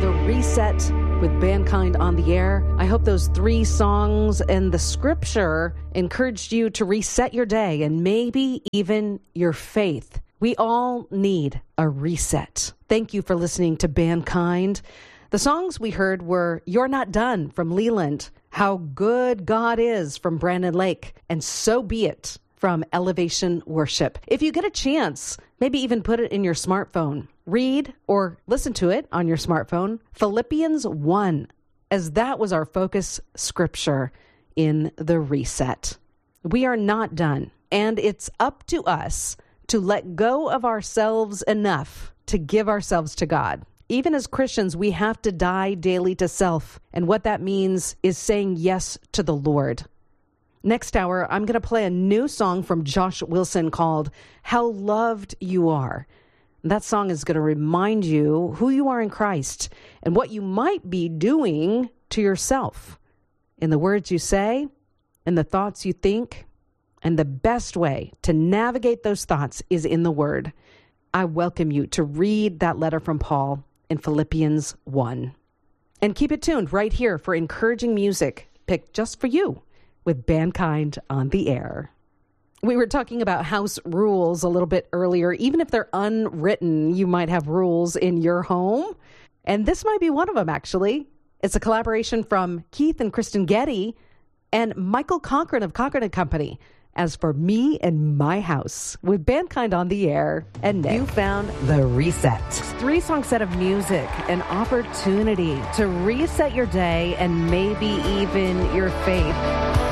The Reset with Mankind on the Air. I hope those 3 songs and the scripture encouraged you to reset your day and maybe even your faith. We all need a reset. Thank you for listening to Mankind. The songs we heard were You're Not Done from Leland, How Good God Is from Brandon Lake, and So Be It from Elevation Worship. If you get a chance, maybe even put it in your smartphone. Read or listen to it on your smartphone, Philippians 1, as that was our focus scripture in the reset. We are not done, and it's up to us to let go of ourselves enough to give ourselves to God. Even as Christians, we have to die daily to self, and what that means is saying yes to the Lord. Next hour, I'm going to play a new song from Josh Wilson called How Loved You Are. That song is going to remind you who you are in Christ and what you might be doing to yourself in the words you say, in the thoughts you think, and the best way to navigate those thoughts is in the Word. I welcome you to read that letter from Paul in Philippians 1. And keep it tuned right here for encouraging music picked just for you with Mankind on the Air. We were talking about house rules a little bit earlier. Even if they're unwritten, you might have rules in your home. And this might be one of them, actually. It's a collaboration from Keith and Kristen Getty and Michael Cochran of Cochran & Company. As for me and my house, with Mankind on the Air and Nick. You found The Reset. 3-song set of music, an opportunity to reset your day and maybe even your faith.